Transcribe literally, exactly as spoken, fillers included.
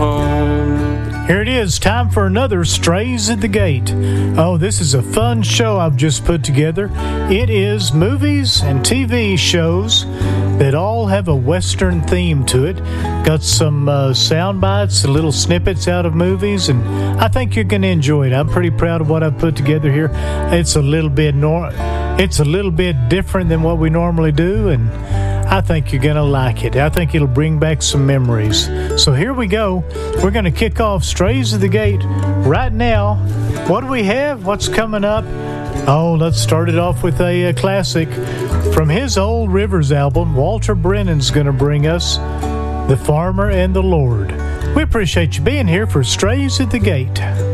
home. Here it is, time for another Strays at the Gate. Oh, this is a fun show I've just put together. It is movies and T V shows that all have a Western theme to it. Got some uh, sound bites, little snippets out of movies, and I think you're going to enjoy it. I'm pretty proud of what I've put together here. It's a little bit nor- it's a little bit different than what we normally do, and I think you're going to like it. I think it'll bring back some memories. So here we go. We're going to kick off Strays at the Gate right now. What do we have? What's coming up? Oh, let's start it off with a, a classic. From his Old Rivers album, Walter Brennan's going to bring us The Farmer and the Lord. We appreciate you being here for Strays at the Gate.